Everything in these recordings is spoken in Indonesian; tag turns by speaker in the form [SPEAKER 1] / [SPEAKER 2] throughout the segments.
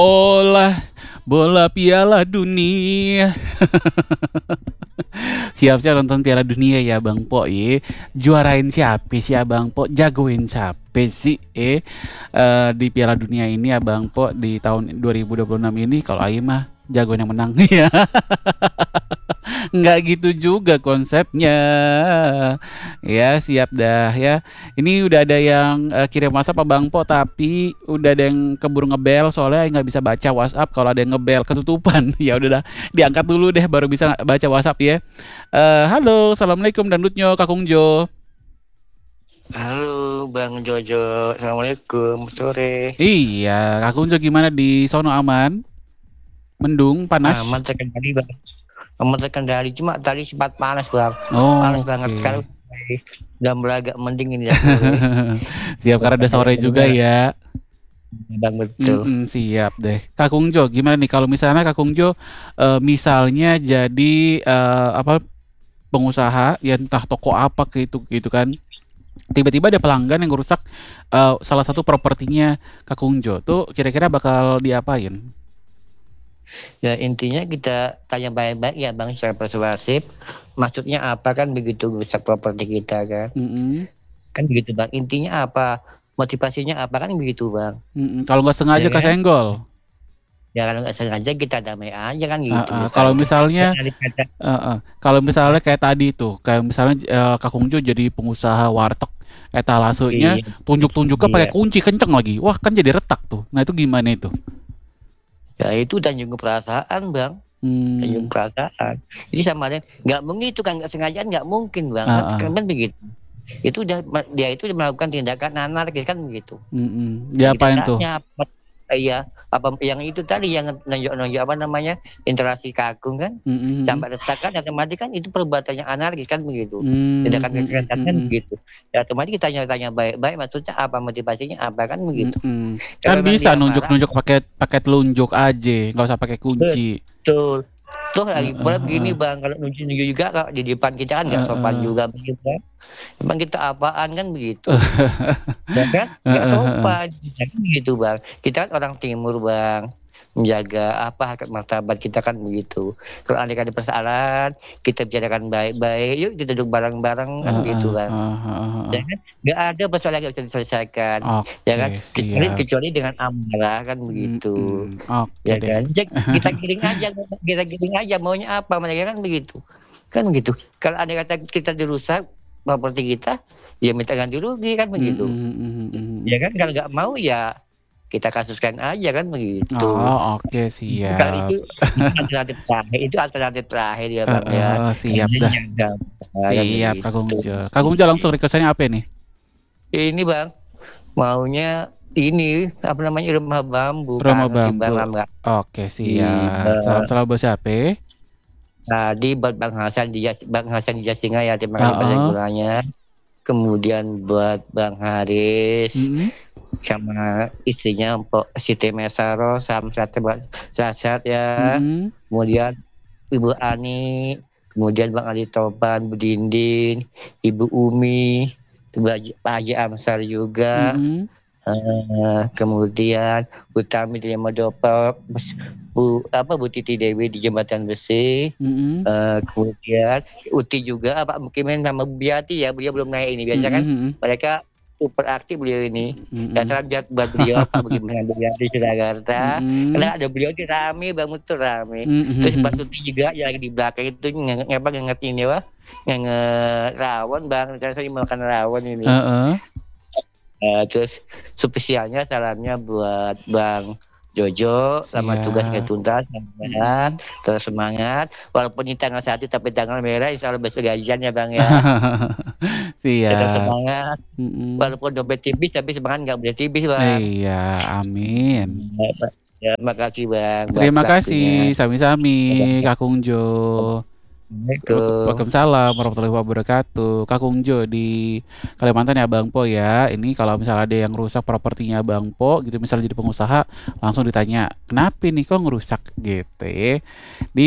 [SPEAKER 1] Bola, bola Piala Dunia. Siap-siap nonton Piala Dunia ya Bang Po ye. Juarain siapa sih Abang Po? Jagoin siapa sih di Piala Dunia ini Abang Po di tahun 2026 ini? Kalau Aing mah jagoin yang menang. Ya, nggak gitu juga konsepnya. Ya, siap dah ya. Ini udah ada yang kirim WhatsApp Abang Po, tapi udah ada yang keburu ngebel soalnya nggak bisa baca WhatsApp kalau ada yang ngebel ketutupan. Ya udah dah, diangkat dulu deh baru bisa baca WhatsApp ya. Halo, assalamualaikum Dandutnyo Kakung Jo.
[SPEAKER 2] Halo Bang Jojo, Assalamualaikum, sore.
[SPEAKER 1] Iya, Kakung Jo gimana di sono aman? Mendung, panas?
[SPEAKER 2] Aman terkendali Bang. Aman terkendali, cuma tadi sempat panas Bang. Panas banget
[SPEAKER 1] Oke.
[SPEAKER 2] sekarang. Udah mulai agak mending ini ya sore.
[SPEAKER 1] Siap karena udah sore juga
[SPEAKER 2] Benar,
[SPEAKER 1] ya.
[SPEAKER 2] Bang betul.
[SPEAKER 1] Siap deh. Kakung Jo, gimana nih kalau misalnya Kakung Jo misalnya jadi apa pengusaha ya entah toko apa gitu kan. Tiba-tiba ada pelanggan yang rusak salah satu propertinya Kakung Jo tuh kira-kira bakal diapain?
[SPEAKER 2] Ya intinya kita tanya baik-baik ya Bang secara persuasif. Maksudnya apa kan begitu rusak properti kita kan?
[SPEAKER 1] Mm-mm,
[SPEAKER 2] Kan begitu Bang. Intinya apa? Motivasinya apa kan begitu Bang?
[SPEAKER 1] Kalau nggak
[SPEAKER 2] Ya
[SPEAKER 1] sengaja
[SPEAKER 2] kan?
[SPEAKER 1] kesenggol.
[SPEAKER 2] Ya kalau nggak sengaja kita damai aja kan gitu
[SPEAKER 1] Kalau
[SPEAKER 2] bukannya.
[SPEAKER 1] misalnya
[SPEAKER 2] Dan ada kata,
[SPEAKER 1] kalau misalnya kayak tadi tuh, kayak misalnya Kakung Jo jadi pengusaha warteg etalasenya
[SPEAKER 2] iya,
[SPEAKER 1] tunjuk-tunjuknya pakai
[SPEAKER 2] iya.
[SPEAKER 1] kunci kenceng lagi. Wah, kan jadi retak tuh. Nah, itu gimana itu?
[SPEAKER 2] Ya itu tanjung perasaan Bang. Tanjung
[SPEAKER 1] Hmm,
[SPEAKER 2] perasaan. Jadi sama dengan nggak mungkin itu kan nggak sengaja nggak mungkin bang
[SPEAKER 1] heeh,
[SPEAKER 2] kan begitu. Itu udah dia itu melakukan tindakan anarkis kan begitu. Ya kita
[SPEAKER 1] diapain tuh?
[SPEAKER 2] tanya apa iya apa yang itu tadi yang nonjok-nonjok apa namanya interaksi kakung kan
[SPEAKER 1] Mhm mhm.
[SPEAKER 2] sampai retak kan otomatis kan itu perbuatannya anarkis kan begitu.
[SPEAKER 1] Mmm,
[SPEAKER 2] Tindakan
[SPEAKER 1] mhm
[SPEAKER 2] kekerasan kan
[SPEAKER 1] mhm,
[SPEAKER 2] begitu. Ya otomatis kita tanya-tanya baik-baik maksudnya apa motivasinya apa kan begitu.
[SPEAKER 1] Kan
[SPEAKER 2] Kalau memang
[SPEAKER 1] bisa
[SPEAKER 2] dia marah
[SPEAKER 1] nunjuk-nunjuk pakai pakai telunjuk aja, nggak usah pakai kunci.
[SPEAKER 2] betul. Tuh lagi
[SPEAKER 1] Heeh
[SPEAKER 2] pula begini
[SPEAKER 1] heeh,
[SPEAKER 2] bang, kalau nunjuk-nunjuk juga kalau di depan kita kan nggak sopan
[SPEAKER 1] heeh.
[SPEAKER 2] juga begitu kan. Emang kita apaan kan begitu, ya kan? Nggak
[SPEAKER 1] Heeh heeh.
[SPEAKER 2] sopan, ya kan begitu bang. Kita kan orang timur bang, menjaga apa harkat martabat kita kan begitu. Kalau ada persoalan, kita bicarakan baik-baik, yuk kita duduk bareng-bareng kan
[SPEAKER 1] Heeh
[SPEAKER 2] gitu bang.
[SPEAKER 1] heeh heeh
[SPEAKER 2] Ya
[SPEAKER 1] heeh.
[SPEAKER 2] kan? Nggak ada persoalan yang bisa diselesaikan, ya kan?
[SPEAKER 1] Oke,
[SPEAKER 2] Kecuali
[SPEAKER 1] siap.
[SPEAKER 2] kecuali dengan amarah kan begitu.
[SPEAKER 1] Oke
[SPEAKER 2] Ya
[SPEAKER 1] deh.
[SPEAKER 2] kan? Kita giring aja maunya apa mereka kan begitu. Kan begitu. Kalau ada kata kita dirusak properti kita, ya minta ganti rugi kan begitu.
[SPEAKER 1] Mhm mhm
[SPEAKER 2] Ya
[SPEAKER 1] mhm.
[SPEAKER 2] kan kalau nggak mau ya kita kasuskan aja kan begitu.
[SPEAKER 1] Oh, oke
[SPEAKER 2] Kalau
[SPEAKER 1] siap.
[SPEAKER 2] itu alternatif terakhir ya Bang
[SPEAKER 1] Heeh
[SPEAKER 2] ya.
[SPEAKER 1] heeh,
[SPEAKER 2] Karena
[SPEAKER 1] siap
[SPEAKER 2] dia
[SPEAKER 1] dah.
[SPEAKER 2] jaga kan
[SPEAKER 1] Siap Kakung
[SPEAKER 2] begitu.
[SPEAKER 1] Jo. Kakung Jo langsung request-nya apa nih?
[SPEAKER 2] Ini Bang, maunya ini apa namanya rumah bambu
[SPEAKER 1] Rumah
[SPEAKER 2] kangen sih Bang
[SPEAKER 1] bambu.
[SPEAKER 2] lama.
[SPEAKER 1] Oke, siap.
[SPEAKER 2] Iya.
[SPEAKER 1] Salam-salam buat siapa?
[SPEAKER 2] Tadi buat Bang Hasan di Jasinga ya terima kasih atas
[SPEAKER 1] Heeh.
[SPEAKER 2] dukungannya. Kemudian buat Bang Haris
[SPEAKER 1] Mhm.
[SPEAKER 2] sama istrinya Mpok Siti Mesaro samsat buat sehat ya.
[SPEAKER 1] Mhm.
[SPEAKER 2] Kemudian Ibu Ani, kemudian Bang Ali Topan, Bu Dindin, Ibu Umi, Pak Haji Amsar juga.
[SPEAKER 1] Mhm.
[SPEAKER 2] Kemudian Utami di Modopo, Bu Titi Dewi di Jembatan Besi.
[SPEAKER 1] Mhm.
[SPEAKER 2] Kemudian Uti juga Pak Mukimin sama Bu Biati ya, beliau belum naik ini. Biasa
[SPEAKER 1] Mhm
[SPEAKER 2] kan
[SPEAKER 1] mhm.
[SPEAKER 2] mereka super aktif beliau ini. Dan
[SPEAKER 1] Mhm.
[SPEAKER 2] salam buat beliau Pak Mukimin Bu Biati Surakarta. Karena
[SPEAKER 1] Mhm.
[SPEAKER 2] ada beliau ini rame banget tuh rame. Terus Mbak
[SPEAKER 1] Mhm.
[SPEAKER 2] Tuti juga yang lagi di belakang itu nginget ini wah. Nginget rawon Bang, karena saya makan rawon ini.
[SPEAKER 1] Heeh.
[SPEAKER 2] Terus spesialnya salamnya buat Bang Jojo, selamat tugas nggak
[SPEAKER 1] Siap.
[SPEAKER 2] tuntas, sehat,
[SPEAKER 1] Mhm.
[SPEAKER 2] terus semangat. Walaupun ini tanggal 1 tapi tanggal merah, insya Allah besok gajian ya Bang ya. Tetap
[SPEAKER 1] Siap.
[SPEAKER 2] semangat,
[SPEAKER 1] Mhm.
[SPEAKER 2] walaupun dompet tipis tapi semangat nggak boleh tipis Bang.
[SPEAKER 1] Iya, amin.
[SPEAKER 2] Ya, makasih Bang buat
[SPEAKER 1] Terima
[SPEAKER 2] waktunya.
[SPEAKER 1] kasih, sami-sami Kakung Jo.
[SPEAKER 2] Assalamualaikum.
[SPEAKER 1] Waalaikumsalam warahmatullahi wabarakatuh. Kakung Jo di Kalimantan ya Bang Po ya. Ini kalau misalnya ada yang rusak propertinya Bang Po gitu misalnya jadi pengusaha langsung ditanya, "Kenapa nih kok ngerusak?" gitu ya. Di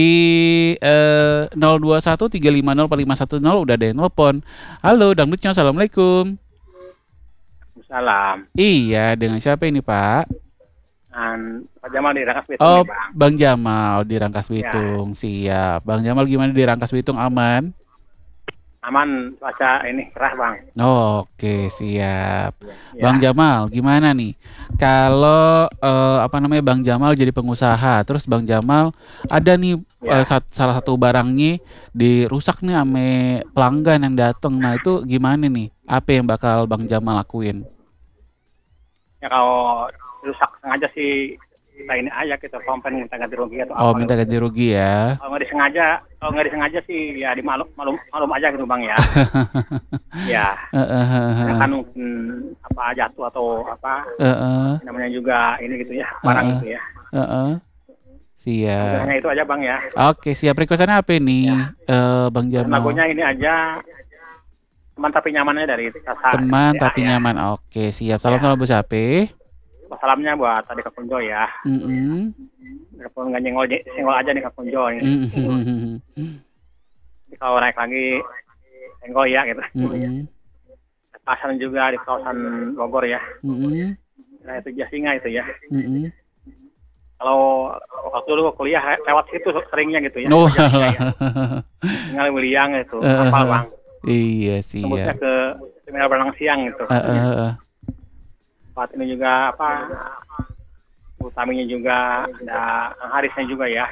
[SPEAKER 1] 0213504510 udah ada yang nelpon. Halo, Dangdutnya. Assalamualaikum.
[SPEAKER 3] Salam.
[SPEAKER 1] Iya, dengan siapa ini, Pak?
[SPEAKER 3] Pak Jamal di Rangkas Bitung
[SPEAKER 1] Oh,
[SPEAKER 3] nih Bang.
[SPEAKER 1] Bang Jamal di Rangkas
[SPEAKER 3] Ya,
[SPEAKER 1] Bitung. Siap. Bang Jamal gimana di Rangkas Bitung, aman?
[SPEAKER 3] aman cuaca ini cerah Bang.
[SPEAKER 1] Oke, siap. Bang
[SPEAKER 3] Ya,
[SPEAKER 1] Jamal, gimana nih? Kalau apa namanya Bang Jamal jadi pengusaha, terus Bang Jamal ada nih
[SPEAKER 3] ya.
[SPEAKER 1] salah satu barangnya dirusak nih ame pelanggan yang datang. Nah, itu gimana nih? Apa yang bakal Bang Jamal lakuin?
[SPEAKER 3] Ya kalau rusak sengaja sih kita ini aja kita komplain minta ganti rugi atau
[SPEAKER 1] Oh,
[SPEAKER 3] apa
[SPEAKER 1] minta
[SPEAKER 3] gitu.
[SPEAKER 1] ganti rugi ya.
[SPEAKER 3] Kalau nggak disengaja sih ya dimaklum malum malum aja gitu Bang ya. Ya, karena kan mungkin apa jatuh atau apa
[SPEAKER 1] Heeh,
[SPEAKER 3] namanya juga ini gitu ya barang
[SPEAKER 1] heeh,
[SPEAKER 3] gitu ya.
[SPEAKER 1] heeh.
[SPEAKER 3] Mungkin
[SPEAKER 1] Siap.
[SPEAKER 3] hanya itu aja Bang ya.
[SPEAKER 1] Oke, siap. Requestannya apa
[SPEAKER 3] Ya,
[SPEAKER 1] nih, Bang
[SPEAKER 3] dan
[SPEAKER 1] Jamal?
[SPEAKER 3] lagunya ini aja teman tapi nyamannya dari Tasa
[SPEAKER 1] Teman
[SPEAKER 3] DA
[SPEAKER 1] tapi
[SPEAKER 3] ya.
[SPEAKER 1] nyaman. Oke, siap. Salam
[SPEAKER 3] Ya,
[SPEAKER 1] sama Bu Sape.
[SPEAKER 3] salamnya buat tadi Kak Kunjo ya.
[SPEAKER 1] Mm-mm.
[SPEAKER 3] Walaupun nggak senggol aja nih Kak Kunjo ini.
[SPEAKER 1] Mm-mm.
[SPEAKER 3] Jadi kalau naik lagi senggol ya gitu.
[SPEAKER 1] Mm-mm.
[SPEAKER 3] Pasar juga di kawasan Bogor ya.
[SPEAKER 1] Mm-mm.
[SPEAKER 3] Nah itu Jasinga itu ya.
[SPEAKER 1] Mm-mm.
[SPEAKER 3] Kalau waktu dulu kuliah lewat situ seringnya gitu ya.
[SPEAKER 1] Oh,
[SPEAKER 3] Jasinga ya. Tinggal Wiliang itu. Hafal Bang.
[SPEAKER 1] iya
[SPEAKER 3] Tembusnya
[SPEAKER 1] siap.
[SPEAKER 3] ke Terminal Berenang Siang gitu. Saat ini juga apa utaminya juga ada Kang Harisnya juga ya.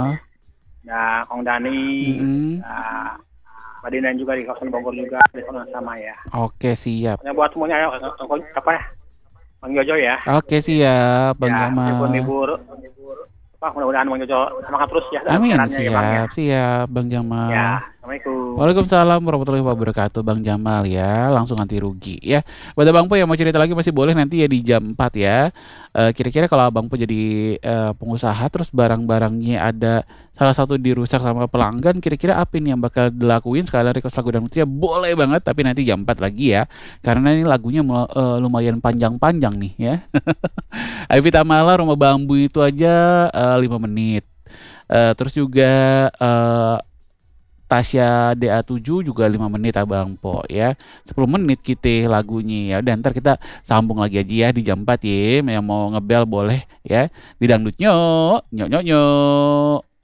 [SPEAKER 3] Ada Kong Dani,
[SPEAKER 1] Mm-mm.
[SPEAKER 3] ada Mbak Dinan juga di kawasan Bogor juga di sana sama ya.
[SPEAKER 1] Oke, siap.
[SPEAKER 3] Pokoknya buat semuanya ya, apa ya, Bang Jojo ya.
[SPEAKER 1] Oke, siap, Bang
[SPEAKER 3] Ya, meskipun
[SPEAKER 1] Jamal.
[SPEAKER 3] libur apa mudah-mudahan Bang Jojo semangat terus ya dalam
[SPEAKER 1] Amin,
[SPEAKER 3] siarannya ya Bang ya.
[SPEAKER 1] siap, siap, Bang
[SPEAKER 3] Ya,
[SPEAKER 1] Jamal.
[SPEAKER 3] Assalamualaikum.
[SPEAKER 1] Waalaikumsalam warahmatullahi wabarakatuh, Bang Jamal ya. Langsung ganti rugi ya. Buat Abang Po yang mau cerita lagi masih boleh nanti ya di jam 4 ya. Kira-kira kalau Abang Po jadi pengusaha terus barang-barangnya ada salah satu dirusak sama pelanggan, kira-kira apa ini yang bakal dilakuin? Sekalian request lagu dan ya boleh banget, tapi nanti jam 4 lagi ya. Karena ini lagunya lumayan panjang-panjang nih ya. Ivy Tamala Rumah Bambu itu aja 5 menit. Terus juga Tasya DA7 juga 5 menit Abang Po ya. 10 menit kita lagunya ya. Udah ntar kita sambung lagi aja ya di jam 4 ya. Yang mau ngebel boleh ya. Di dangdut nyok nyok nyok nyok.